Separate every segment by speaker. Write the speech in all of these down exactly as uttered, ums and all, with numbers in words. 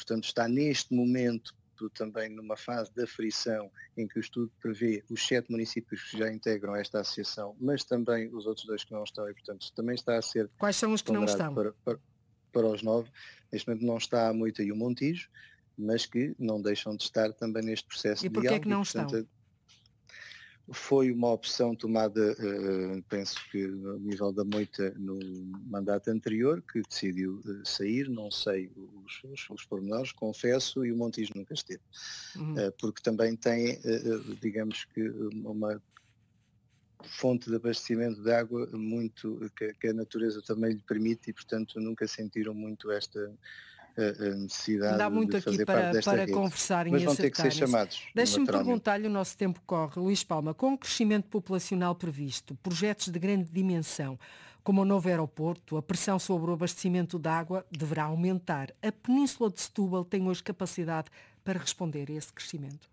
Speaker 1: portanto está neste momento também numa fase de aferição em que o estudo prevê os sete municípios que já integram esta associação, mas também os outros dois que não estão, e portanto também está a ser...
Speaker 2: Quais são os que não estão?
Speaker 1: Para, para, para os nove. Neste momento não está a Moita e o Montijo, mas que não deixam de estar também neste processo
Speaker 2: e
Speaker 1: de
Speaker 2: diálogo. E porquê é que não
Speaker 1: e, portanto,
Speaker 2: estão?
Speaker 1: Foi uma opção tomada, uh, penso que no nível da Moita, no mandato anterior, que decidiu uh, sair, não sei os, os, os pormenores, confesso, e o Montijo nunca esteve. Uhum. Uh, porque também tem, uh, digamos que, uma fonte de abastecimento de água muito, que, que a natureza também lhe permite, e portanto nunca sentiram muito esta... a necessidade
Speaker 2: Dá muito
Speaker 1: de fazer
Speaker 2: aqui para,
Speaker 1: parte desta
Speaker 2: para
Speaker 1: rede.
Speaker 2: conversar
Speaker 1: Mas
Speaker 2: e
Speaker 1: vão ter que ser chamados.
Speaker 2: Deixe-me perguntar-lhe, o nosso tempo corre, Luís Palma, com o crescimento populacional previsto, projetos de grande dimensão, como o novo aeroporto, a pressão sobre o abastecimento de água deverá aumentar. A Península de Setúbal tem hoje capacidade para responder a esse crescimento?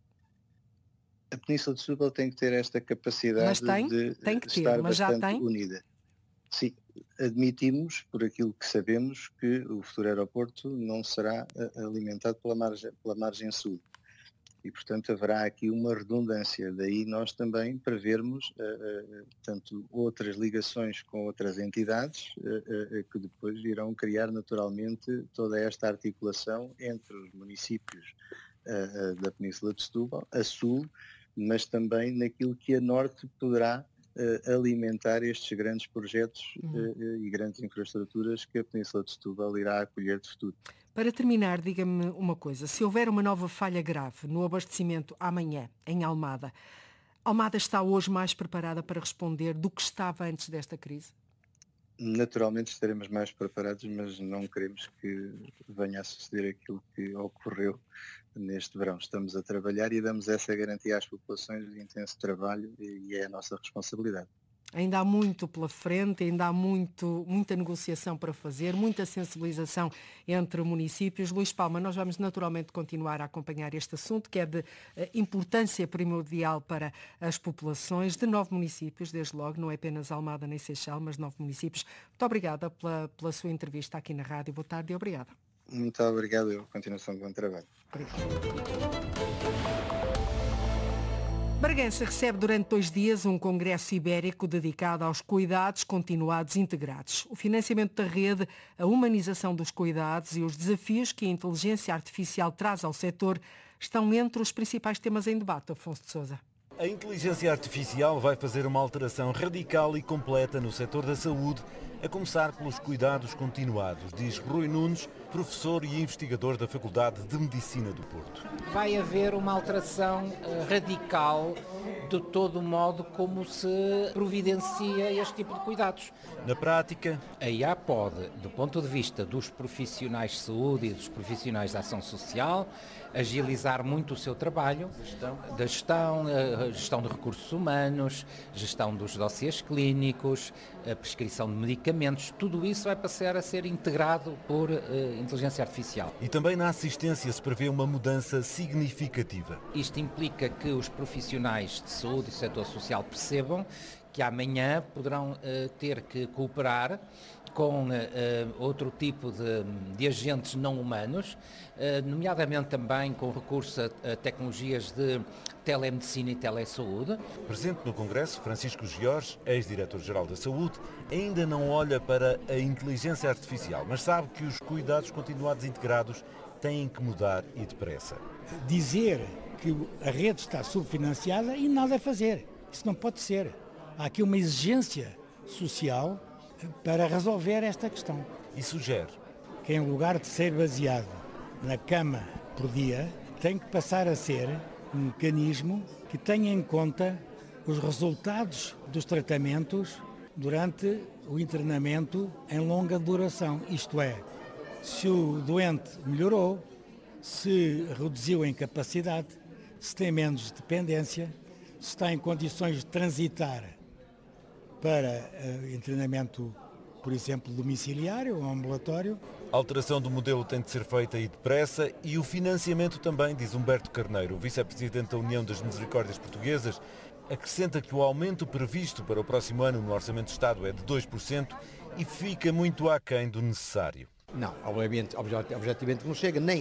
Speaker 1: A Península de Setúbal tem que ter esta capacidade
Speaker 2: mas tem,
Speaker 1: de
Speaker 2: tem que ter,
Speaker 1: estar
Speaker 2: mas já
Speaker 1: bastante
Speaker 2: tem?
Speaker 1: unida. Sim, admitimos, por aquilo que sabemos, que o futuro aeroporto não será alimentado pela margem, pela margem sul. E, portanto, haverá aqui uma redundância. Daí nós também prevermos uh, uh, tanto outras ligações com outras entidades uh, uh, que depois irão criar naturalmente toda esta articulação entre os municípios uh, uh, da Península de Setúbal, a sul, mas também naquilo que a norte poderá Uh, alimentar estes grandes projetos uh, uh, e grandes infraestruturas que a Península de Setúbal irá acolher de futuro.
Speaker 2: Para terminar, diga-me uma coisa. Se houver uma nova falha grave no abastecimento amanhã, em Almada, Almada está hoje mais preparada para responder do que estava antes desta crise?
Speaker 1: Naturalmente estaremos mais preparados, mas não queremos que venha a suceder aquilo que ocorreu neste verão. Estamos a trabalhar e damos essa garantia às populações de intenso trabalho e é a nossa responsabilidade.
Speaker 2: Ainda há muito pela frente, ainda há muito, muita negociação para fazer, muita sensibilização entre municípios. Luís Palma, nós vamos naturalmente continuar a acompanhar este assunto, que é de importância primordial para as populações de nove municípios, desde logo, não é apenas Almada nem Seixal, mas nove municípios. Muito obrigada pela, pela sua entrevista aqui na rádio. Boa tarde e obrigada.
Speaker 1: Muito obrigado e continuação de bom trabalho.
Speaker 2: Obrigado. Bragança recebe durante dois dias um congresso ibérico dedicado aos cuidados continuados integrados. O financiamento da rede, a humanização dos cuidados e os desafios que a inteligência artificial traz ao setor estão entre os principais temas em debate. Afonso de Sousa.
Speaker 3: A inteligência artificial vai fazer uma alteração radical e completa no setor da saúde, a começar pelos cuidados continuados, diz Rui Nunes, professor e investigador da Faculdade de Medicina do Porto.
Speaker 4: Vai haver uma alteração uh, radical de todo o modo como se providencia este tipo de cuidados.
Speaker 3: Na prática,
Speaker 4: a I A pode, do ponto de vista dos profissionais de saúde e dos profissionais da ação social, agilizar muito o seu trabalho, gestão. da gestão, uh, gestão de recursos humanos, gestão dos dossiês clínicos, a prescrição de medicamentos, tudo isso vai passar a ser integrado por uh, inteligência artificial.
Speaker 3: E também na assistência se prevê uma mudança significativa.
Speaker 4: Isto implica que os profissionais de saúde e setor social percebam que amanhã poderão uh, ter que cooperar com uh, outro tipo de, de agentes não humanos, uh, nomeadamente também com recurso a, a tecnologias de telemedicina e telesaúde.
Speaker 3: Presente no Congresso, Francisco Jorge, ex-diretor-geral da Saúde, ainda não olha para a inteligência artificial, mas sabe que os cuidados continuados integrados têm que mudar e depressa.
Speaker 5: Dizer que a rede está subfinanciada e nada a fazer. Isso não pode ser. Há aqui uma exigência social para resolver esta questão.
Speaker 3: E sugere
Speaker 5: que, em lugar de ser baseado na cama por dia, tem que passar a ser um mecanismo que tenha em conta os resultados dos tratamentos durante o internamento em longa duração. Isto é, se o doente melhorou, se reduziu a incapacidade, se tem menos dependência, se está em condições de transitar para uh, internamento, por exemplo, domiciliário ou ambulatório.
Speaker 3: A alteração do modelo tem de ser feita e depressa e o financiamento também, diz Humberto Carneiro, vice-presidente da União das Misericórdias Portuguesas, acrescenta que o aumento previsto para o próximo ano no Orçamento de Estado é de dois por cento e fica muito aquém do necessário.
Speaker 6: Não, obviamente, objetivamente não chega nem